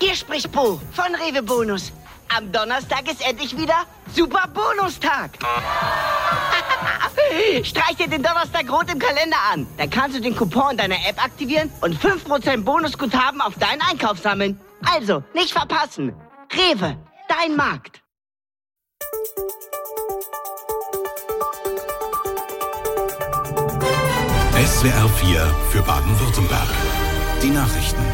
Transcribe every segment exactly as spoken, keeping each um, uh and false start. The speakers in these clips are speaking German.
Hier spricht Bo von Rewe Bonus. Am Donnerstag ist endlich wieder Super Bonustag. Streich dir den Donnerstag rot im Kalender an. Dann kannst du den Coupon in deiner App aktivieren und fünf Prozent Bonusguthaben auf deinen Einkauf sammeln. Also, nicht verpassen. Rewe, dein Markt. S W R vier für Baden-Württemberg. Die Nachrichten.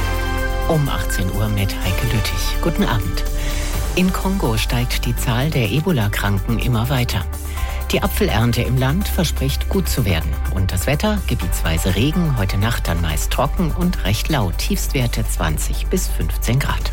Um achtzehn Uhr mit Heike Lüttich. Guten Abend. In Kongo steigt die Zahl der Ebola-Kranken immer weiter. Die Apfelernte im Land verspricht gut zu werden. Und das Wetter, gebietsweise Regen, heute Nacht dann meist trocken und recht laut. Tiefstwerte zwanzig bis fünfzehn Grad.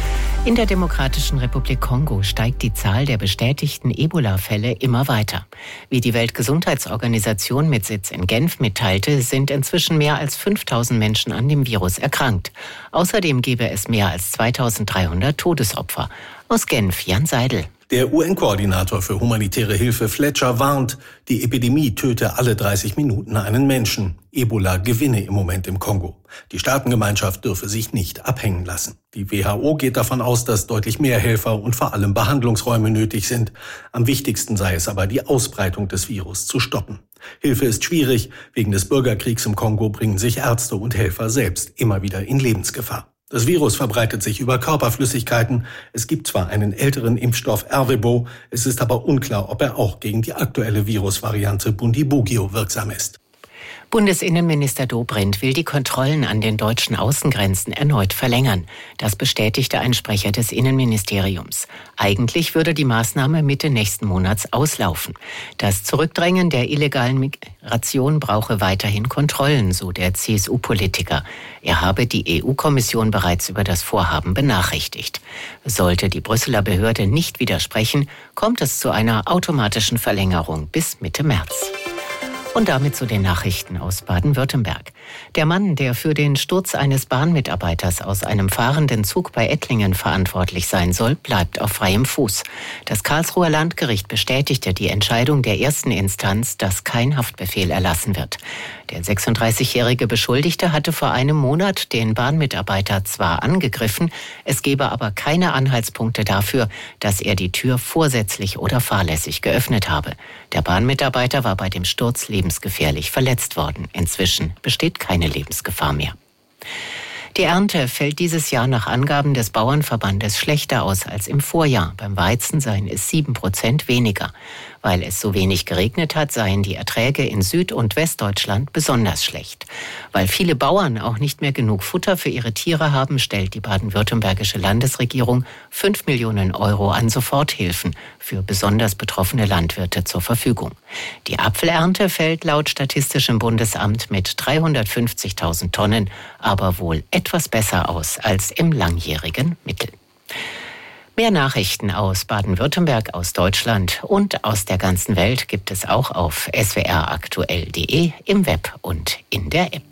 In der Demokratischen Republik Kongo steigt die Zahl der bestätigten Ebola-Fälle immer weiter. Wie die Weltgesundheitsorganisation mit Sitz in Genf mitteilte, sind inzwischen mehr als fünftausend Menschen an dem Virus erkrankt. Außerdem gebe es mehr als zweitausenddreihundert Todesopfer. Aus Genf, Jan Seidel. Der U N-Koordinator für humanitäre Hilfe Fletcher warnt, die Epidemie töte alle dreißig Minuten einen Menschen. Ebola gewinne im Moment im Kongo. Die Staatengemeinschaft dürfe sich nicht abhängen lassen. Die W H O geht davon aus, dass deutlich mehr Helfer und vor allem Behandlungsräume nötig sind. Am wichtigsten sei es aber, die Ausbreitung des Virus zu stoppen. Hilfe ist schwierig. Wegen des Bürgerkriegs im Kongo bringen sich Ärzte und Helfer selbst immer wieder in Lebensgefahr. Das Virus verbreitet sich über Körperflüssigkeiten. Es gibt zwar einen älteren Impfstoff Ervebo, es ist aber unklar, ob er auch gegen die aktuelle Virusvariante Bundibugyo wirksam ist. Bundesinnenminister Dobrindt will die Kontrollen an den deutschen Außengrenzen erneut verlängern. Das bestätigte ein Sprecher des Innenministeriums. Eigentlich würde die Maßnahme Mitte nächsten Monats auslaufen. Das Zurückdrängen der illegalen Migration brauche weiterhin Kontrollen, so der C S U-Politiker. Er habe die E U-Kommission bereits über das Vorhaben benachrichtigt. Sollte die Brüsseler Behörde nicht widersprechen, kommt es zu einer automatischen Verlängerung bis Mitte März. Und damit zu den Nachrichten aus Baden-Württemberg. Der Mann, der für den Sturz eines Bahnmitarbeiters aus einem fahrenden Zug bei Ettlingen verantwortlich sein soll, bleibt auf freiem Fuß. Das Karlsruher Landgericht bestätigte die Entscheidung der ersten Instanz, dass kein Haftbefehl erlassen wird. Der sechsunddreißigjährige Beschuldigte hatte vor einem Monat den Bahnmitarbeiter zwar angegriffen, es gebe aber keine Anhaltspunkte dafür, dass er die Tür vorsätzlich oder fahrlässig geöffnet habe. Der Bahnmitarbeiter war bei dem Sturz lebensgefährlich verletzt worden. Inzwischen besteht keine Lebensgefahr mehr. Die Ernte fällt dieses Jahr nach Angaben des Bauernverbandes schlechter aus als im Vorjahr. Beim Weizen seien es sieben Prozent weniger. Weil es so wenig geregnet hat, seien die Erträge in Süd- und Westdeutschland besonders schlecht. Weil viele Bauern auch nicht mehr genug Futter für ihre Tiere haben, stellt die baden-württembergische Landesregierung fünf Millionen Euro an Soforthilfen für besonders betroffene Landwirte zur Verfügung. Die Apfelernte fällt laut Statistischem Bundesamt mit dreihundertfünfzigtausend Tonnen aber wohl etwas besser aus als im langjährigen Mittel. Mehr Nachrichten aus Baden-Württemberg, aus Deutschland und aus der ganzen Welt gibt es auch auf s w r aktuell punkt d e, im Web und in der App.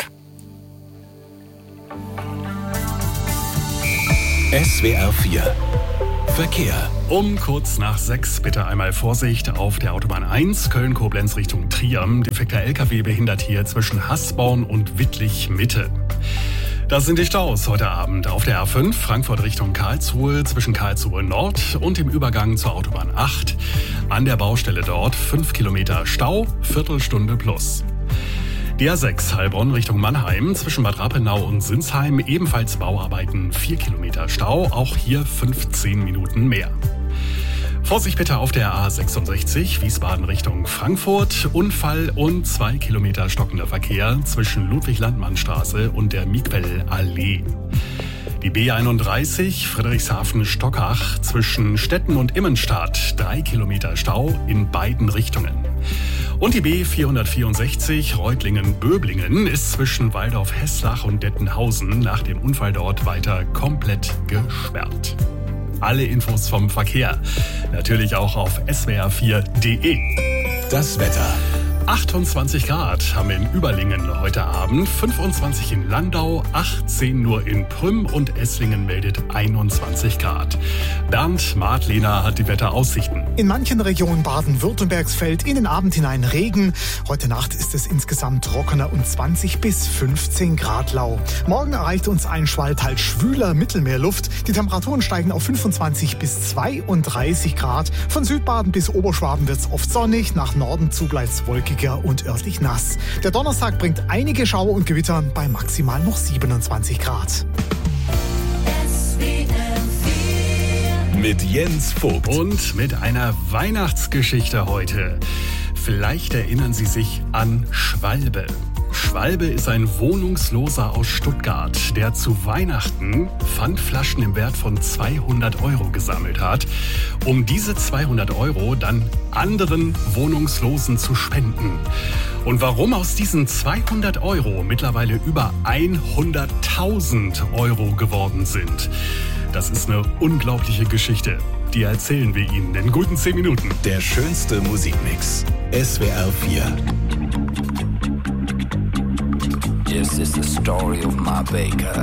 S W R vier Verkehr. Um kurz nach sechs bitte einmal Vorsicht auf der Autobahn eins, Köln-Koblenz Richtung Trier. Defekter L K W behindert hier zwischen Hasborn und Wittlich-Mitte. Das sind die Staus heute Abend auf der A fünf, Frankfurt Richtung Karlsruhe, zwischen Karlsruhe Nord und dem Übergang zur Autobahn acht. An der Baustelle dort fünf Kilometer Stau, Viertelstunde plus. Die A sechs, Heilbronn Richtung Mannheim, zwischen Bad Rappenau und Sinsheim, ebenfalls Bauarbeiten, vier Kilometer Stau, auch hier fünfzehn Minuten mehr. Vorsicht bitte auf der A sechsundsechzig, Wiesbaden Richtung Frankfurt. Unfall und zwei Kilometer stockender Verkehr zwischen Ludwig-Landmann-Straße und der Migwell-Allee. Die B einunddreißig, Friedrichshafen-Stockach, zwischen Stetten und Immenstadt. Drei Kilometer Stau in beiden Richtungen. Und die B vierhundertvierundsechzig, Reutlingen-Böblingen, ist zwischen Waldorf-Heßlach und Dettenhausen nach dem Unfall dort weiter komplett gesperrt. Alle Infos vom Verkehr natürlich auch auf s w r vier punkt d e. Das Wetter. achtundzwanzig Grad haben wir in Überlingen heute Abend, fünfundzwanzig in Landau, achtzehn nur in Prüm und Esslingen meldet einundzwanzig Grad. Bernd Martlehner hat die Wetteraussichten. In manchen Regionen Baden-Württembergs fällt in den Abend hinein Regen. Heute Nacht ist es insgesamt trockener und zwanzig bis fünfzehn Grad lau. Morgen erreicht uns ein Schwall teils schwüler Mittelmeerluft. Die Temperaturen steigen auf fünfundzwanzig bis zweiunddreißig Grad. Von Südbaden bis Oberschwaben wird es oft sonnig. Nach Norden zu bleibt es wolkiger und örtlich nass. Der Donnerstag bringt einige Schauer und Gewitter bei maximal noch siebenundzwanzig Grad. Mit Jens Vogt. Und mit einer Weihnachtsgeschichte heute. Vielleicht erinnern Sie sich an Schwalbe. Schwalbe ist ein Wohnungsloser aus Stuttgart, der zu Weihnachten Pfandflaschen im Wert von zweihundert Euro gesammelt hat, um diese zweihundert Euro dann anderen Wohnungslosen zu spenden. Und warum aus diesen zweihundert Euro mittlerweile über hunderttausend Euro geworden sind, das ist eine unglaubliche Geschichte. Die erzählen wir Ihnen in guten zehn Minuten. Der schönste Musikmix. S W R vier. This is the story of my baker.